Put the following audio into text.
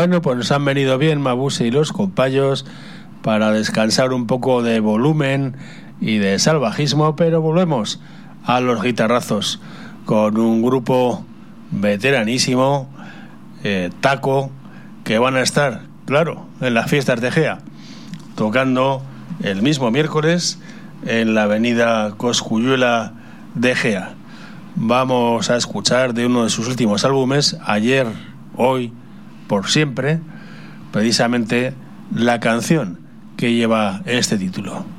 Bueno, pues nos han venido bien Mabuse y los compayos para descansar un poco de volumen y de salvajismo, pero volvemos a los guitarrazos con un grupo veteranísimo, Taco, que van a estar, claro, en las fiestas de Gea, tocando el mismo miércoles en la avenida Cosculluela de Gea. Vamos a escuchar de uno de sus últimos álbumes, Ayer, Hoy, Por Siempre, precisamente la canción que lleva este título.